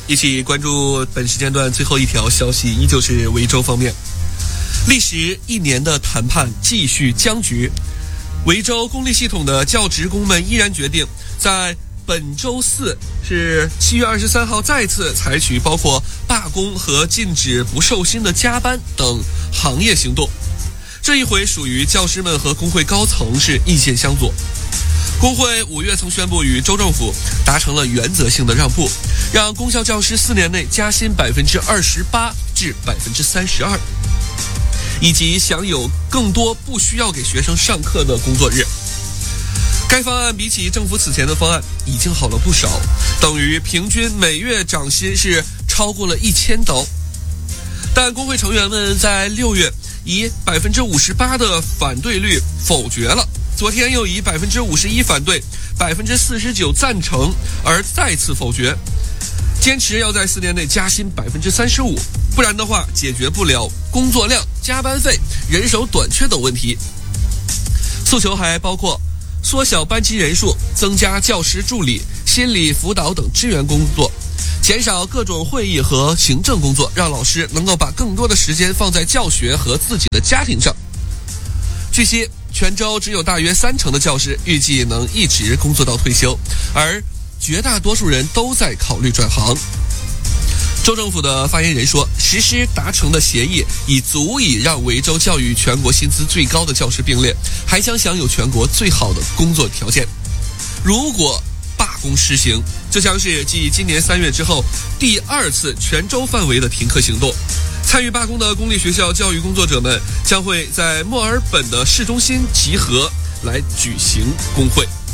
一起关注本时间段最后一条消息，依旧是维州方面。历时1年的谈判继续僵局，维州公立系统的教职工们依然决定在本周四是7月23号再次采取包括罢工和禁止不受薪的加班等行业行动。这一回属于教师们和工会高层是意见相左。工会5月曾宣布与州政府达成了原则性的让步，让公校教师4年内加薪28%至32%，以及享有更多不需要给学生上课的工作日。该方案比起政府此前的方案已经好了不少，等于平均每月涨薪是超过了1000刀。但工会成员们在6月以58%的反对率否决了，昨天又以51%反对、49%赞成而再次否决，坚持要在4年内加薪35%，不然的话解决不了工作量、加班费、人手短缺等问题。诉求还包括缩小班级人数、增加教师助理、心理辅导等支援工作，减少各种会议和行政工作，让老师能够把更多的时间放在教学和自己的家庭上。据悉，全州只有大约30%的教师预计能一直工作到退休，而绝大多数人都在考虑转行。州政府的发言人说，实施达成的协议已足以让维州教育全国薪资最高的教师并列，还将享有全国最好的工作条件。如果罢工实行，这将是继今年3月之后第2次全州范围的停课行动。参与罢工的公立学校教育工作者们将会在墨尔本的市中心集合来举行工会。